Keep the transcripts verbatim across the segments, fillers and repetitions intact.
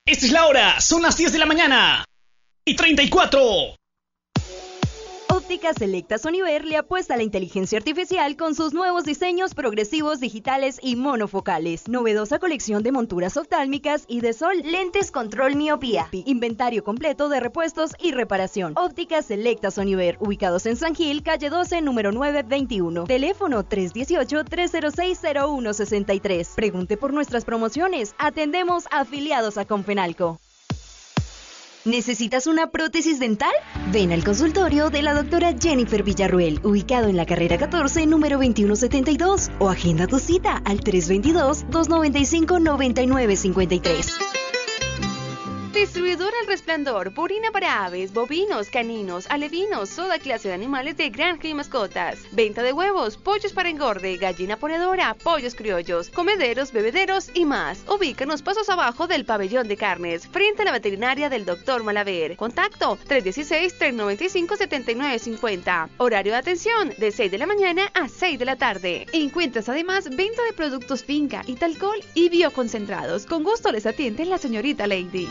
Esta es la hora, son las diez de la mañana y treinta y cuatro. Ópticas Selecta Soniver le apuesta a la inteligencia artificial con sus nuevos diseños progresivos digitales y monofocales. Novedosa colección de monturas oftálmicas y de sol, lentes control miopía, inventario completo de repuestos y reparación. Ópticas Selecta Soniver, ubicados en San Gil, calle doce, número nueve veintiuno. Teléfono tres uno ocho, tres cero seis, cero uno seis tres. Pregunte por nuestras promociones. Atendemos afiliados a Confenalco. ¿Necesitas una prótesis dental? Ven al consultorio de la doctora Jennifer Villarruel, ubicado en la carrera catorce, número veintiuno setenta y dos, o agenda tu cita al tres dos dos, dos nueve cinco, nueve nueve cinco tres. Distribuidora El Resplandor, purina para aves, bovinos, caninos, alevinos, toda clase de animales de granja y mascotas. Venta de huevos, pollos para engorde, gallina ponedora, pollos criollos, comederos, bebederos y más. Ubícanos pasos abajo del pabellón de carnes, frente a la veterinaria del doctor Malaver. Contacto tres uno seis, tres nueve cinco, siete nueve cinco cero. Horario de atención de seis de la mañana a seis de la tarde. Encuentras además venta de productos finca, Italcol y bioconcentrados. Con gusto les atiende la señorita Lady.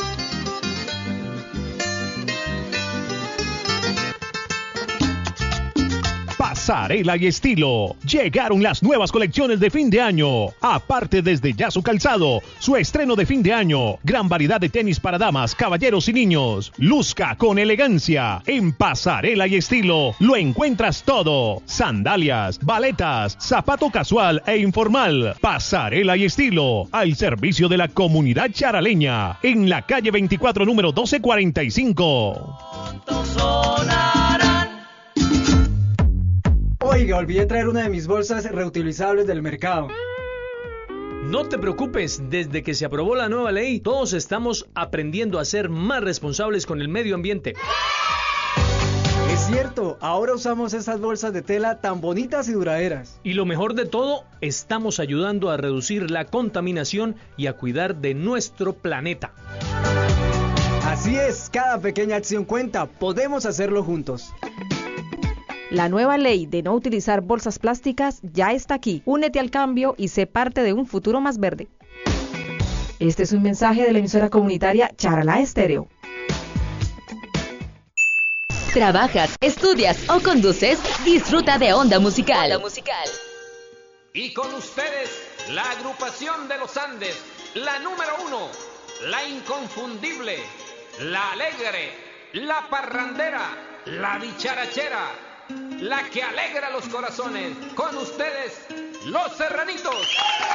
Pasarela y estilo. Llegaron las nuevas colecciones de fin de año. Aparte desde ya su calzado, su estreno de fin de año. Gran variedad de tenis para damas, caballeros y niños. Luzca con elegancia. En Pasarela y estilo lo encuentras todo. Sandalias, baletas, zapato casual e informal. Pasarela y estilo. Al servicio de la comunidad charaleña. En la calle veinticuatro, número doce cuarenta y cinco. Oiga, olvidé traer una de mis bolsas reutilizables del mercado. No te preocupes, desde que se aprobó la nueva ley, todos estamos aprendiendo a ser más responsables con el medio ambiente. Es cierto, ahora usamos esas bolsas de tela tan bonitas y duraderas. Y lo mejor de todo, estamos ayudando a reducir la contaminación y a cuidar de nuestro planeta. Así es, cada pequeña acción cuenta, podemos hacerlo juntos. La nueva ley de no utilizar bolsas plásticas ya está aquí. Únete al cambio y sé parte de un futuro más verde. Este es un mensaje de la emisora comunitaria Charalá Estéreo. ¿Trabajas, estudias o conduces? Disfruta de Onda Musical. Onda Musical. Y con ustedes, la agrupación de los Andes, la número uno, la inconfundible, la alegre, la parrandera, la dicharachera, la que alegra los corazones. Con ustedes, los Serranitos.